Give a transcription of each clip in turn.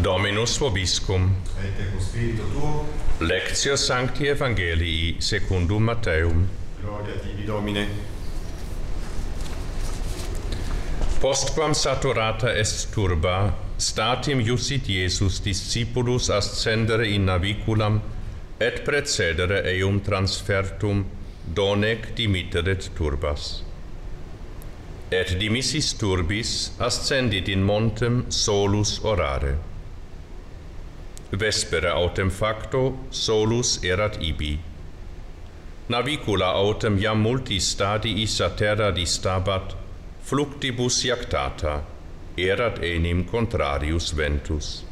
Dominus vobiscum. Et eco spiritu tuo. Lectio Sancti Evangelii secundum Matteum. Gloria tibi, Domine. Postquam saturata est turba, statim iusit Iesus discipulus ascendere in naviculam et precedere eum transfertum, donec dimitteret turbas. Et dimissis turbis ascendit in montem solus orare. Vespera autem facto solus erat ibi. Navicula autem iam multi stadiis a terra distabat, fluctibus iactata, erat enim contrarius ventus.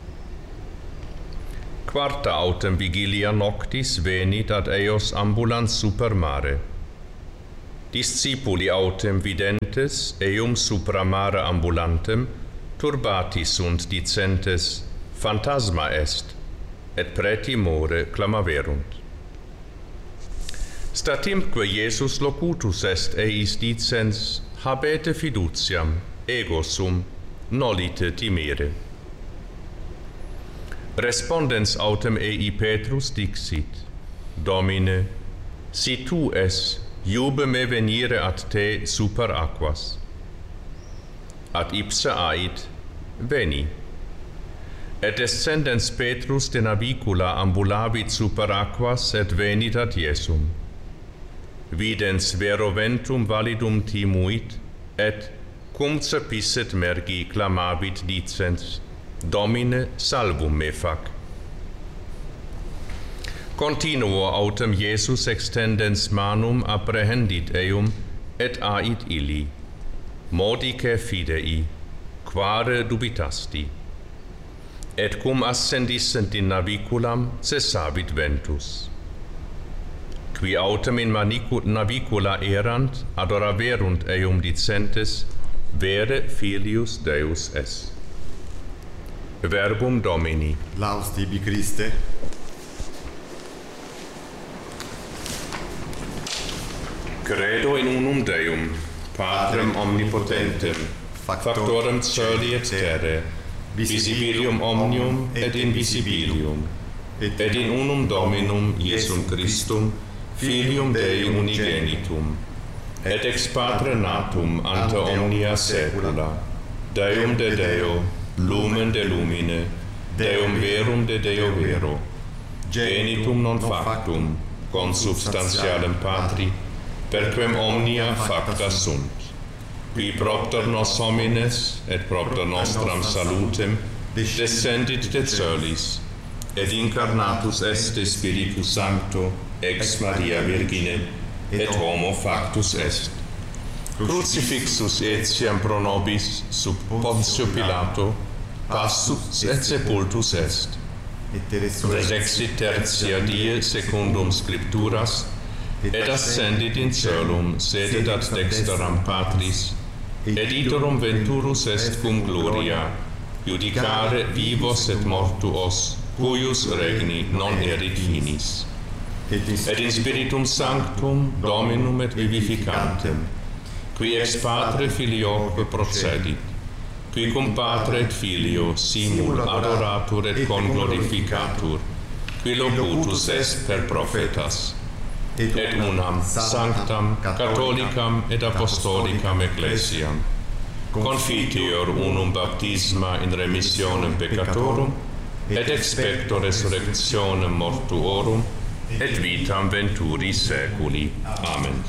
Quarta autem vigilia noctis venit ad eos ambulans super mare. Discipuli autem videntes eum supra mare ambulantem turbati sunt dicentes phantasma est, et pretimore clamaverunt. Statimque Iesus locutus est eis dicens, habete fiduciam, ego sum, nolite timere. Respondens autem ei Petrus dixit, Domine, si tu es, iube me venire ad te super aquas. Ad ipse ait, veni. Et descendens Petrus de navicula ambulavit super aquas et venit ad Iesum. Videns vero ventum validum timuit, et, cum cepisset mergi, clamavit dicens, Domine, salvum me fac. Continuo autem Iesus extendens manum apprehendit eum, et ait illi. Modice fidei, quare dubitasti? Et cum ascendissent in naviculam, cessavit ventus. Qui autem in navicula erant, adoraverunt eum dicentes, vere filius Deus est. Verbum Domini. Laus tibi, Christe. Credo in unum Deum, Patrem omnipotentem, factorem coeli et terrae, visibilium omnium et invisibilium, et in unum Dominum Iesum Christum, Filium Dei unigenitum, et ex Patre natum ante omnia saecula, Deum de Deo, lumen de lumine, Deum verum de Deo vero, genitum non factum, consubstantialem Patri, perquem omnia facta sunt, qui propter nos homines et propter nostram salutem descendit de coelis, et incarnatus est Spiritus Sancto ex Maria Virgine, et homo factus est. Crucifixus etiam pro nobis sub Pontio Pilato, passus et sepultus est. Resurrexit tertia die secundum Scripturas, et ascendit in coelum, sedet ad dexteram Patris, et iterum venturus est cum gloria, judicare vivos et mortuos, cuius regni non erit finis. Et in Spiritum Sanctum, Dominum et vivificantem, qui ex Patre Filioque procedit, qui cum Patre et Filio simul adoratur et conglorificatur, qui locutus est per prophetas, et unam sanctam, catholicam et apostolicam ecclesiam, confiteor unum baptisma in remissionem peccatorum, et expecto resurrectionem mortuorum, et vitam venturi saeculi. Amen.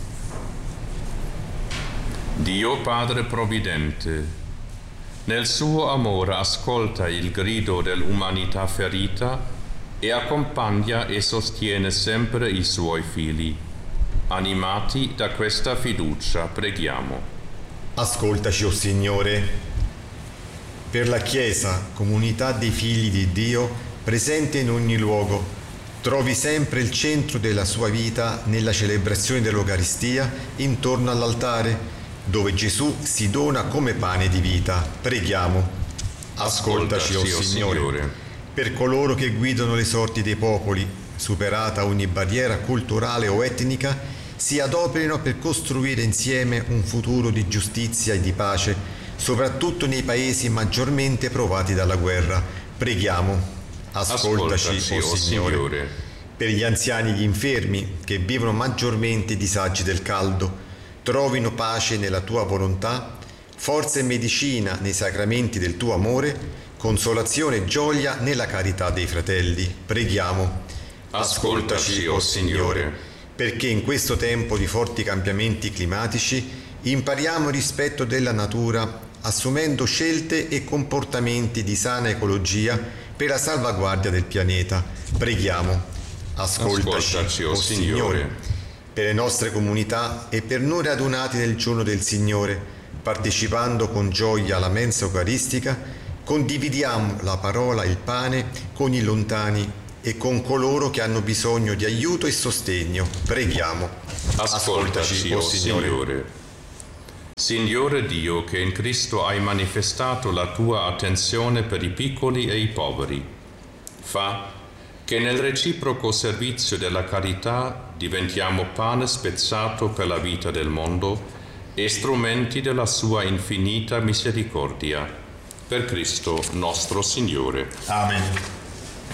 Dio Padre Providente, nel suo amore ascolta il grido dell'umanità ferita e accompagna e sostiene sempre i suoi figli. Animati da questa fiducia, preghiamo. Ascoltaci, o Signore. Per la Chiesa, comunità dei figli di Dio, presente in ogni luogo, trovi sempre il centro della sua vita nella celebrazione dell'Eucaristia intorno all'altare, dove Gesù si dona come pane di vita. Preghiamo. Ascoltaci, o Signore. Per coloro che guidano le sorti dei popoli, superata ogni barriera culturale o etnica, si adoperino per costruire insieme un futuro di giustizia e di pace, soprattutto nei paesi maggiormente provati dalla guerra. Preghiamo. Ascoltaci, o Signore. Per gli anziani e gli infermi che vivono maggiormente i disagi del caldo, trovino pace nella tua volontà, forza e medicina nei sacramenti del tuo amore, consolazione e gioia nella carità dei fratelli. Preghiamo. Ascoltaci, o Signore. Perché in questo tempo di forti cambiamenti climatici impariamo il rispetto della natura, assumendo scelte e comportamenti di sana ecologia per la salvaguardia del pianeta. Preghiamo. Ascoltaci, o Signore. Per le nostre comunità e per noi radunati nel giorno del Signore, partecipando con gioia alla mensa eucaristica, condividiamo la parola e il pane con i lontani e con coloro che hanno bisogno di aiuto e sostegno. Preghiamo. Ascoltaci, o Signore. Signore Dio, che in Cristo hai manifestato la tua attenzione per i piccoli e i poveri, fa che nel reciproco servizio della carità diventiamo pane spezzato per la vita del mondo e strumenti della sua infinita misericordia. Per Cristo nostro Signore. Amen.